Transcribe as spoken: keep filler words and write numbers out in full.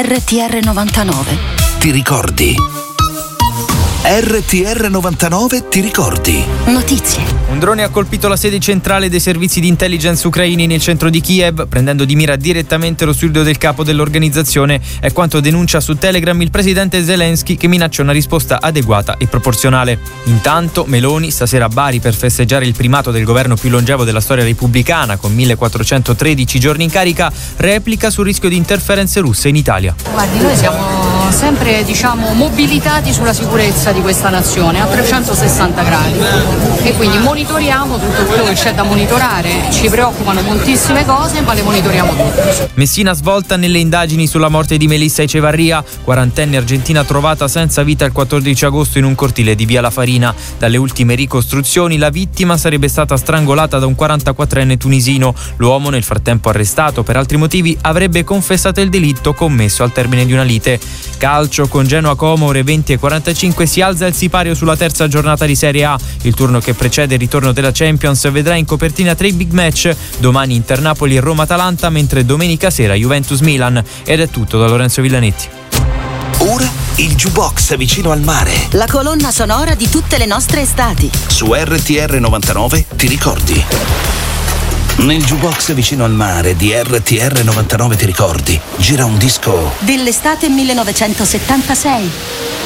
R T R novantanove. Ti ricordi? R T R novantanove ti ricordi? Notizie. Un drone ha colpito la sede centrale dei servizi di intelligence ucraini nel centro di Kiev, prendendo di mira direttamente lo studio del capo dell'organizzazione. È quanto denuncia su Telegram il presidente Zelensky, che minaccia una risposta adeguata e proporzionale. Intanto Meloni, stasera a Bari per festeggiare il primato del governo più longevo della storia repubblicana, con millequattrocentotredici giorni in carica, replica sul rischio di interferenze russe in Italia. Guardi, noi siamo sempre, diciamo, mobilitati sulla sicurezza di questa nazione a trecentosessanta gradi e quindi monitoriamo tutto quello che c'è da monitorare. Ci preoccupano moltissime cose, ma le monitoriamo tutte. Messina svolta nelle indagini sulla morte di Melissa Echevarria, quarantenne argentina trovata senza vita il quattordici agosto in un cortile di Via La Farina. Dalle ultime ricostruzioni la vittima sarebbe stata strangolata da un quarantaquattrenne tunisino. L'uomo, nel frattempo arrestato per altri motivi, avrebbe confessato il delitto commesso al termine di una lite. Calcio, con Genoa Como, ore venti e quarantacinque, si alza il sipario sulla terza giornata di Serie A. Il turno che precede il ritorno della Champions vedrà in copertina tre big match: domani Inter-Napoli e Roma-Atalanta, mentre domenica sera Juventus-Milan. Ed è tutto da Lorenzo Villanetti. Ora il Jukebox vicino al mare. La colonna sonora di tutte le nostre estati. Su R T R novantanove ti ricordi? Nel Jukebox vicino al mare di R T R novantanove ti ricordi? Gira un disco dell'estate millenovecentosettantasei.